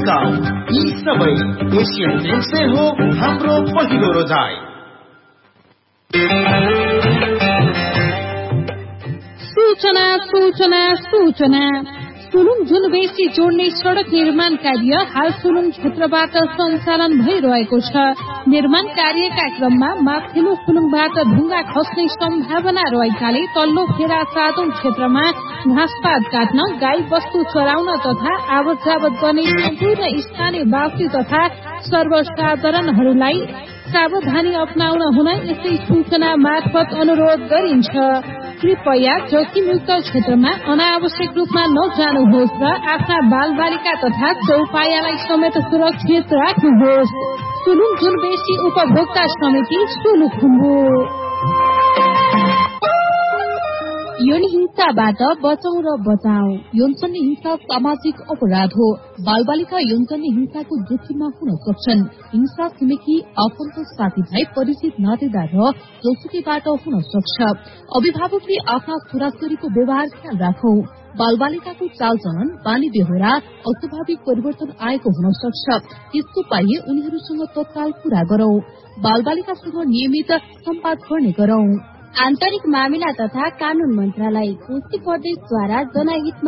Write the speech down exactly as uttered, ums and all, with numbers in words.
झुकाउ यी सबै एसियन पेन्ट्सले हो हाम्रो पहिलो रोजाइ। सूचना सूचना सूचना सुलुङ झुलबेसी जोड्ने सड़क निर्माण कार्य हाल सुलुङ क्षेत्रबाट सञ्चालन भइरहेको छ। निर्माण कार्यका क्रममा माथिल्लो सुलुङबाट ढुङ्गा खस्ने सम्भावना रहेकाले तल्लो फेरा सातौं क्षेत्रमा घाँसपात काट्न, गाई वस्तु चराउन तथा आवत जावत गर्ने सम्पूर्ण स्थानीय वासी तथा सर्वसाधारणहरूलाई सावधानी अपनाउन हुन यस्तै सूचना मार्फत अनुरोध गरिन्छ। कृपया जोखिमयुक्त क्षेत्रमा अनावश्यक रूपमा नजानुहोस् र आफ्ना बाल बालिका तथा चौपायालाई समेत सुरक्षित राख्नुहोस्। सुलुङ झुलबेसी उपभोक्ता समिति सोलुखुम्बु। यौन हिंसाबाट बचाउ र बचाऊ। यौनजन्य हिंसा सामाजिक अपराध हो। बालबालिका यौनजन्य हिंसाको जोखिममा हुन सक्छन्। हिंसा छिमेकी आफन्त साथीभाइ परिचित नातेदार र जोसुकीबाट हुन सक्छ। अभिभावकले आफ्ना छोराछोरीको व्यवहार ख्याल राखौ। बालबालिकाको चालचलन, बानी बेहोरा अस्वाभाविक परिवर्तन आएको हुन सक्छ। त्यसको पाइए उनीहरूसँग तत्काल कुरा गरौ। बालबालिकासँग नियमित सम्वाद गर्ने गरौ। आन्तरिक मामिला तथा कानून मन्त्रालय, कोशी प्रदेशद्वारा जनहित